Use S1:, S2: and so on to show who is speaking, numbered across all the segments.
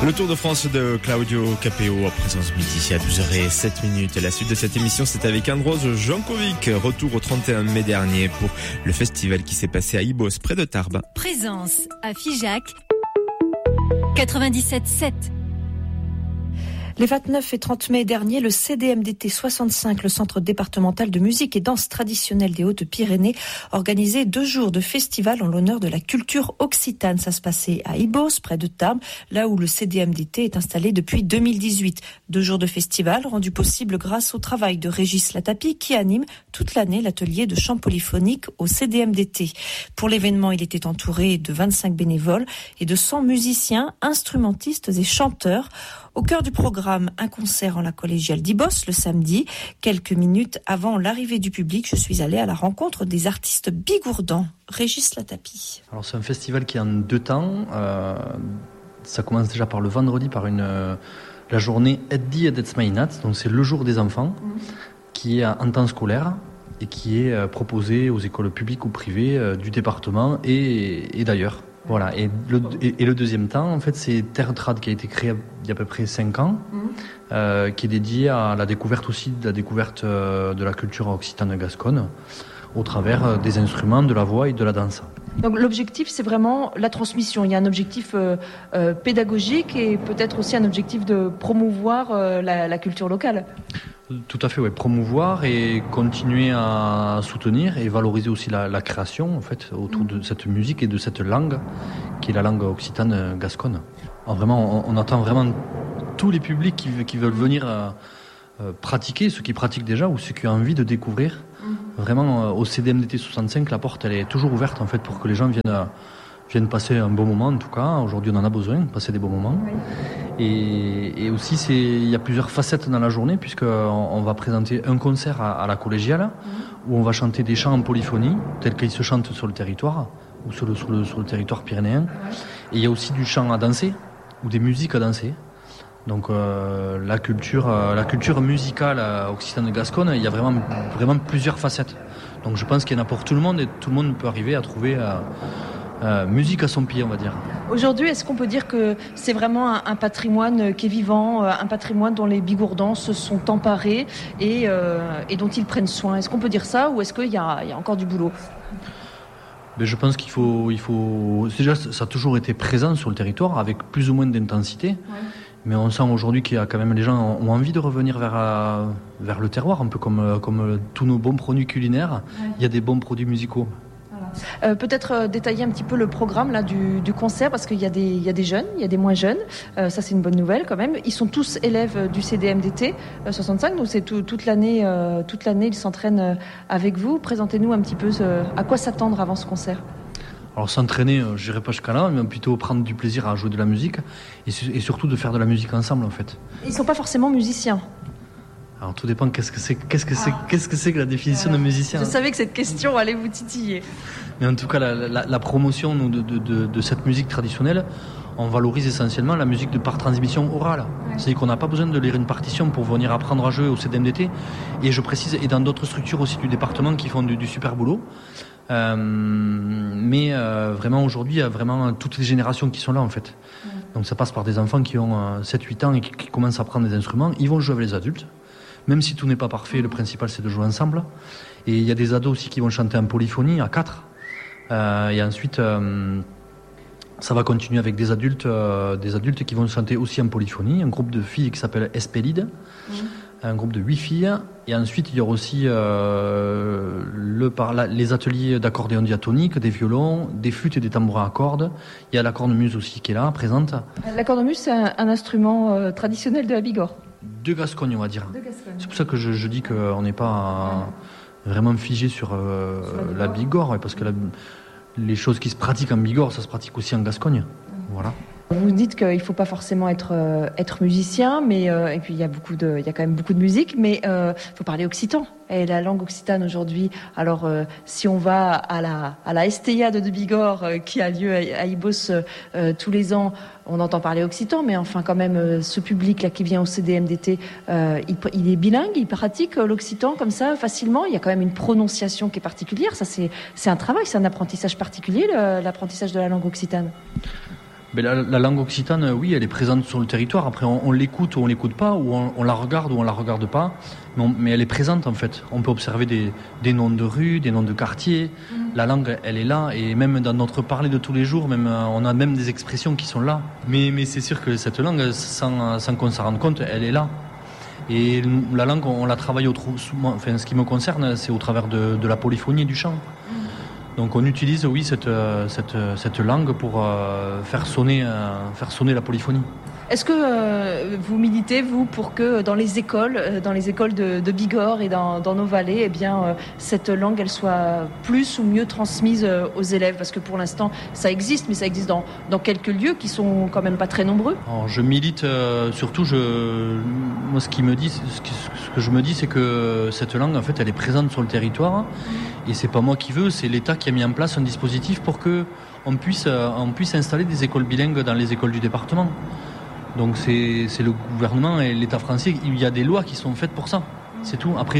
S1: Le Tour de France de Claudio Capéo en présence midi à 12h07. La suite de cette émission, c'est avec Andros Jankovic. Retour au 31 mai dernier pour le festival qui s'est passé à Ibos, près de Tarbes.
S2: Présence à Figeac 97.7.
S3: Les 29 et 30 mai dernier, le CDMDT 65, le Centre départemental de musique et danse traditionnelle des Hautes-Pyrénées, organisait 2 jours de festival en l'honneur de la culture occitane. Ça se passait à Ibos, près de Tarbes, là où le CDMDT est installé depuis 2018. 2 jours de festival rendus possibles grâce au travail de Régis Latapi qui anime toute l'année l'atelier de chant polyphonique au CDMDT. Pour l'événement, il était entouré de 25 bénévoles et de 100 musiciens, instrumentistes et chanteurs. Au cœur du programme, un concert en la collégiale d'Ibos le samedi. Quelques minutes avant l'arrivée du public, je suis allée à la rencontre des artistes bigourdans. Régis Latapi.
S4: Alors c'est un festival qui est en 2 temps. Ça commence déjà par le vendredi, par la journée Eddi Edets Mainat, donc c'est le jour des enfants, qui est en temps scolaire et qui est proposé aux écoles publiques ou privées du département et d'ailleurs. Voilà, et le deuxième temps, en fait, c'est Terre Trad qui a été créé il y a à peu près 5 ans, qui est dédié à la découverte de la culture occitane gasconne au travers des instruments, de la voix et de la danse.
S3: Donc l'objectif, c'est vraiment la transmission. Il y a un objectif pédagogique et peut-être aussi un objectif de promouvoir la culture locale.
S4: Tout à fait, ouais. Promouvoir et continuer à soutenir et valoriser aussi la création en fait autour de cette musique et de cette langue qui est la langue occitane gasconne. Alors, vraiment, on attend vraiment tous les publics qui veulent venir pratiquer, ceux qui pratiquent déjà ou ceux qui ont envie de découvrir. Vraiment, au CDMDT 65, la porte elle est toujours ouverte en fait pour que les gens viennent passer un bon moment en tout cas. Aujourd'hui on en a besoin, passer des bons moments. Oui. Et aussi il y a plusieurs facettes dans la journée puisqu'on va présenter un concert à la collégiale où on va chanter des chants en polyphonie tels qu'ils se chantent sur le territoire ou sur le territoire pyrénéen. Et il y a aussi du chant à danser ou des musiques à danser. Donc la culture musicale occitane gasconne, il y a vraiment plusieurs facettes. Donc je pense qu'il y en a pour tout le monde et tout le monde peut arriver à trouver musique à son pied, on va dire.
S3: Aujourd'hui, est-ce qu'on peut dire que c'est vraiment un patrimoine qui est vivant, un patrimoine dont les bigourdans se sont emparés et dont ils prennent soin? Est-ce qu'on peut dire ça ou est-ce qu'il y a encore du boulot?
S4: Mais je pense qu'il faut... Déjà, ça a toujours été présent sur le territoire avec plus ou moins d'intensité. Ouais. Mais on sent aujourd'hui qu'il y a quand même les gens ont envie de revenir vers le terroir, un peu comme tous nos bons produits culinaires. Ouais. Il y a des bons produits musicaux.
S3: Peut-être détailler un petit peu le programme là du concert parce qu'il y a des jeunes, il y a des moins jeunes. Ça c'est une bonne nouvelle quand même. Ils sont tous élèves du CDMDT 65, donc c'est toute l'année ils s'entraînent avec vous. Présentez-nous un petit peu à quoi s'attendre avant ce concert.
S4: Alors s'entraîner, je dirais pas jusqu'à là, mais plutôt prendre du plaisir à jouer de la musique et surtout de faire de la musique ensemble en fait.
S3: Ils sont pas forcément musiciens.
S4: Alors tout dépend qu'est-ce que c'est que la définition de musicien.
S3: Je savais que cette question allait vous titiller.
S4: Mais en tout cas la promotion de cette musique traditionnelle, on valorise essentiellement la musique par transmission orale. Ouais. C'est-à-dire qu'on n'a pas besoin de lire une partition pour venir apprendre à jouer au CDMDT. Et je précise, et dans d'autres structures aussi du département qui font du super boulot. Mais vraiment aujourd'hui, il y a vraiment toutes les générations qui sont là en fait. Ouais. Donc ça passe par des enfants qui ont 7-8 ans et qui commencent à prendre des instruments. Ils vont jouer avec les adultes. Même si tout n'est pas parfait, le principal c'est de jouer ensemble. Et il y a des ados aussi qui vont chanter en polyphonie à 4. Et ensuite, ça va continuer avec des adultes qui vont chanter aussi en polyphonie. Un groupe de filles qui s'appelle Espélide, un groupe de 8 filles. Et ensuite, il y aura aussi les ateliers d'accordéon diatonique, des violons, des flûtes et des tambourins à cordes. Il y a la cornemuse aussi qui est là, présente.
S3: La cornemuse, c'est un instrument traditionnel de la Bigorre.
S4: De Gascogne, on va dire. C'est pour ça que je dis qu'on n'est pas vraiment figé sur la Bigorre, parce que les choses qui se pratiquent en Bigorre, ça se pratique aussi en Gascogne. Voilà.
S3: Vous dites qu'il ne faut pas forcément être musicien, mais et puis il y a quand même beaucoup de musique, mais faut parler occitan. Et la langue occitane aujourd'hui. Alors si on va à la Estéiade de Bigorre qui a lieu à Ibos tous les ans, on entend parler occitan, mais enfin quand même ce public là qui vient au CDMDT, il est bilingue, il pratique l'occitan comme ça facilement. Il y a quand même une prononciation qui est particulière. Ça c'est un travail, c'est un apprentissage particulier, l'apprentissage de la langue occitane.
S4: Mais la langue occitane, oui, elle est présente sur le territoire. Après, on l'écoute ou on l'écoute pas, ou on la regarde ou on la regarde pas. Mais elle est présente, en fait. On peut observer des noms de rues, des noms de quartiers. La langue, elle est là. Et même dans notre parler de tous les jours, on a même des expressions qui sont là. Mais c'est sûr que cette langue, sans qu'on s'en rende compte, elle est là. Et la langue, on la travaille souvent. Enfin, ce qui me concerne, c'est au travers de la polyphonie et du chant. Donc on utilise, oui, cette langue pour faire sonner la polyphonie.
S3: Est-ce que vous militez, vous, pour que dans les écoles de Bigorre et dans nos vallées, eh bien, cette langue, elle soit plus ou mieux transmise aux élèves? Parce que pour l'instant, ça existe, mais ça existe dans quelques lieux qui sont quand même pas très nombreux.
S4: Alors, je milite, surtout, moi, ce que je me dis, c'est que cette langue, en fait, elle est présente sur le territoire. Et c'est pas moi qui veux, c'est l'État qui a mis en place un dispositif pour que on puisse installer des écoles bilingues dans les écoles du département. Donc c'est le gouvernement et l'État français, il y a des lois qui sont faites pour ça. C'est tout. Après,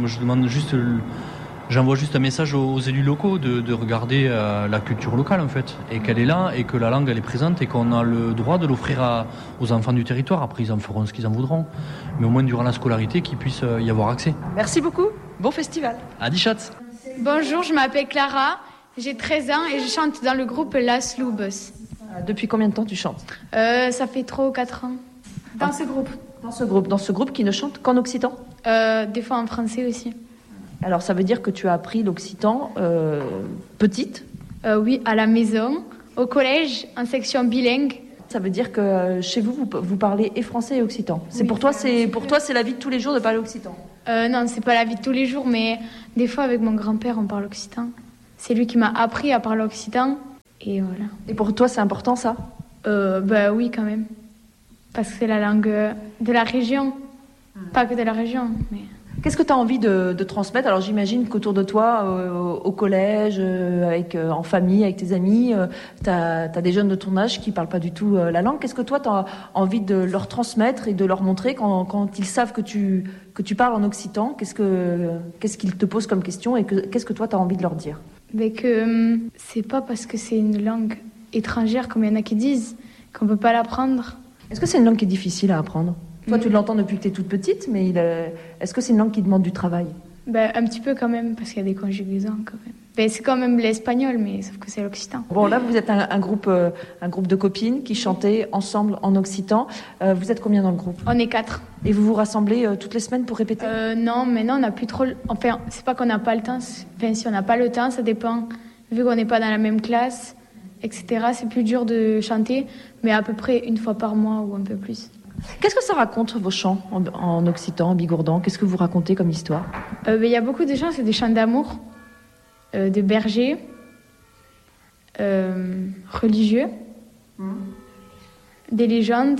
S4: j'envoie juste un message aux élus locaux de regarder la culture locale, en fait, et qu'elle est là, et que la langue, elle est présente, et qu'on a le droit de l'offrir aux enfants du territoire. Après, ils en feront ce qu'ils en voudront. Mais au moins, durant la scolarité, qu'ils puissent y avoir accès.
S3: Merci beaucoup. Bon festival.
S4: Adi Schatz.
S5: Bonjour, je m'appelle Clara, j'ai 13 ans et je chante dans le groupe Las Lubos.
S3: Depuis combien de temps tu chantes?
S5: Ça fait 3 ou 4 ans. Dans ce groupe qui ne chante qu'en occitan? Des fois en français aussi.
S3: Alors ça veut dire que tu as appris l'occitan petite?
S5: Oui, à la maison, au collège, en section bilingue.
S3: Ça veut dire que chez vous parlez et français et occitan.
S5: Oui,
S3: pour toi, c'est la vie de tous les jours de parler occitan?
S5: Non, c'est pas la vie de tous les jours, mais des fois avec mon grand-père, on parle occitan. C'est lui qui m'a appris à parler occitan, et voilà.
S3: Et pour toi, c'est important ça?
S5: Oui, quand même. Parce que c'est la langue de la région. Pas que de la région, mais...
S3: Qu'est-ce que tu as envie de transmettre? Alors j'imagine qu'autour de toi, au collège, en famille, avec tes amis, tu as des jeunes de ton âge qui ne parlent pas du tout la langue. Qu'est-ce que toi, tu as envie de leur transmettre et de leur montrer quand ils savent que tu parles en occitan? Qu'est-ce qu'ils te posent comme question et qu'est-ce que toi, tu as envie de leur dire?
S5: Mais que c'est pas parce que c'est une langue étrangère, comme il y en a qui disent, qu'on ne peut pas l'apprendre.
S3: Est-ce que c'est une langue qui est difficile à apprendre? Toi, tu l'entends depuis que tu es toute petite, mais est-ce que c'est une langue qui demande du travail?
S5: Un petit peu quand même, parce qu'il y a des conjugaisons quand même. C'est quand même l'espagnol, mais sauf que c'est l'occitan.
S3: Bon, là, vous êtes un groupe de copines qui chantaient ensemble en occitan. Vous êtes combien dans le groupe?
S5: On est 4.
S3: Et vous vous rassemblez toutes les semaines pour répéter?
S5: Non, maintenant, on n'a plus trop... Enfin, c'est pas qu'on n'a pas le temps. Si on n'a pas le temps, ça dépend. Vu qu'on n'est pas dans la même classe, etc., c'est plus dur de chanter, mais à peu près une fois par mois ou un peu plus.
S3: Qu'est-ce que ça raconte, vos chants en occitan, en bigourdan? Qu'est-ce que vous racontez comme histoire?
S5: Il y a beaucoup de chants, c'est des chants d'amour, de bergers, religieux, des légendes,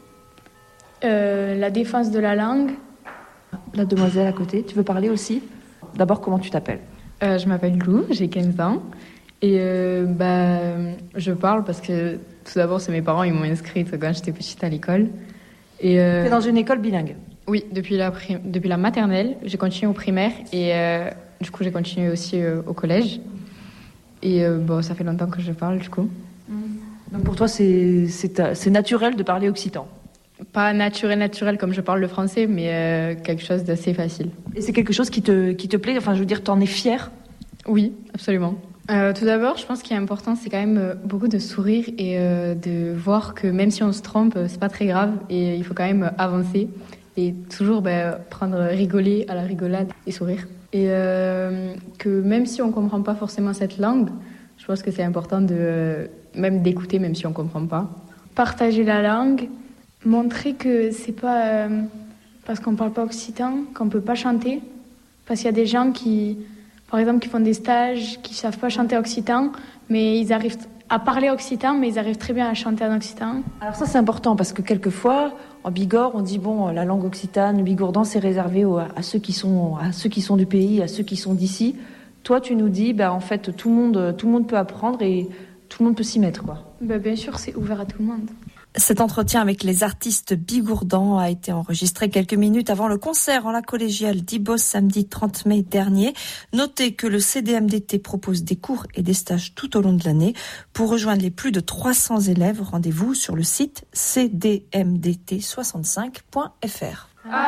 S5: la défense de la langue.
S3: La demoiselle à côté, tu veux parler aussi? D'abord, comment tu t'appelles?
S6: Je m'appelle Lou, j'ai 15 ans. Et je parle parce que tout d'abord, c'est mes parents, ils m'ont inscrite quand j'étais petite à l'école.
S3: Tu es dans une école bilingue?
S6: Oui, depuis la maternelle, j'ai continué au primaire et du coup j'ai continué aussi au collège. Et ça fait longtemps que je parle du coup.
S3: Donc pour toi c'est naturel de parler occitan?
S6: Pas naturel comme je parle le français, mais quelque chose d'assez facile.
S3: Et c'est quelque chose qui te plaît? Enfin je veux dire, t'en es fière?
S6: Oui, absolument. Tout d'abord, je pense qu'il est important, c'est quand même beaucoup de sourire et de voir que même si on se trompe, c'est pas très grave et il faut quand même avancer et toujours rigoler à la rigolade et sourire. Et que même si on comprend pas forcément cette langue, je pense que c'est important même d'écouter même si on comprend pas.
S5: Partager la langue, montrer que c'est pas parce qu'on parle pas occitan qu'on peut pas chanter, parce qu'il y a des gens qui font des stages, qui savent pas chanter occitan, mais ils arrivent à parler occitan, mais ils arrivent très bien à chanter en occitan.
S3: Alors ça, c'est important, parce que quelquefois, en Bigorre, on dit, la langue occitane, le bigourdan, c'est réservé à ceux qui sont du pays, à ceux qui sont d'ici. Toi, tu nous dis, en fait, tout le monde peut apprendre et tout le monde peut s'y mettre, quoi.
S5: Bien sûr, c'est ouvert à tout le monde.
S3: Cet entretien avec les artistes bigourdans a été enregistré quelques minutes avant le concert en la collégiale d'Ibos samedi 30 mai dernier. Notez que le CDMDT propose des cours et des stages tout au long de l'année. Pour rejoindre les plus de 300 élèves, rendez-vous sur le site cdmdt65.fr.